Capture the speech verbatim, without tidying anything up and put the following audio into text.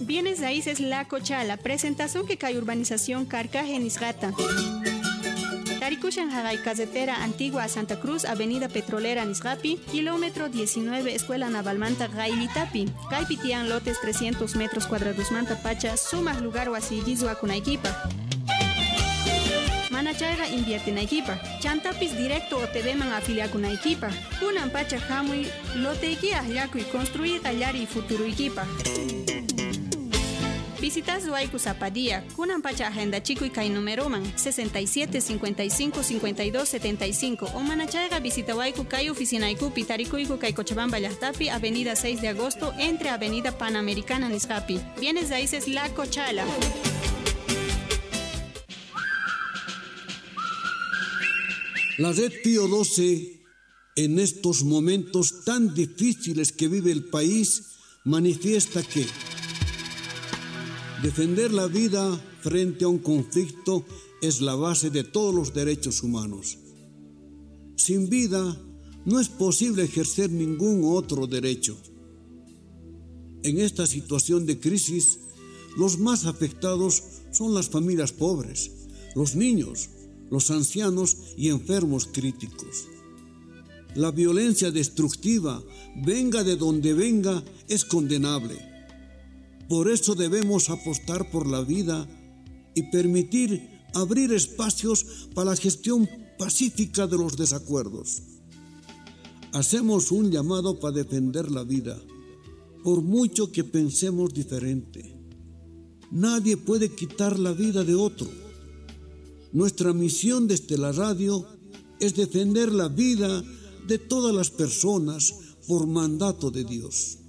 Bienes raíces La Cochala, presentación que cae urbanización Carcaje Nisgata. Tarikushan Haray Carretera Antigua a Santa Cruz, Avenida Petrolera Nisgapi, kilómetro diecinueve, Escuela Naval Manta Gailitapi. Caipitian lotes trescientos metros cuadrados Manta Pacha, sumas lugar Wasillizu Akunaikipa. Manachayra invierte en equipa. Chantapis directo o te deman afiliar con equipa. Kunan pacha hamui lote iki ahlaku y construir tallar y futuro equipa. Visitas Huaycu Zapadía, Kunan pacha agenda chico y kai numeroman sesenta y siete, cincuenta y cinco, cincuenta y dos, setenta y cinco o Manachayra visita Huaycu kai oficina iku pitarikuiku kai Cochabamba Llahtapi, Avenida seis de agosto entre Avenida Panamericana Nisgapi. Bienes raíces La Cochala. La red Pío doce, en estos momentos tan difíciles que vive el país, manifiesta que defender la vida frente a un conflicto es la base de todos los derechos humanos. Sin vida no es posible ejercer ningún otro derecho. En esta situación de crisis, los más afectados son las familias pobres, los niños, los ancianos y enfermos críticos. La violencia destructiva, venga de donde venga, es condenable. Por eso debemos apostar por la vida y permitir abrir espacios para la gestión pacífica de los desacuerdos. Hacemos un llamado para defender la vida, por mucho que pensemos diferente. Nadie puede quitar la vida de otro. Nuestra misión desde la radio es defender la vida de todas las personas por mandato de Dios.